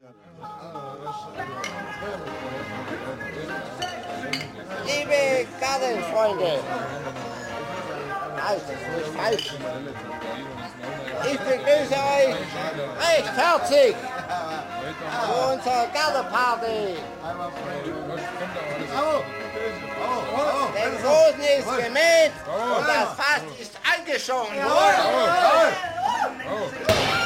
Liebe Gartenfreunde, heißt es nicht falsch. Ich begrüße euch recht herzlich zu unserer Gartenparty. Der Rosen ist gemäht und das Fass ist angeschoben.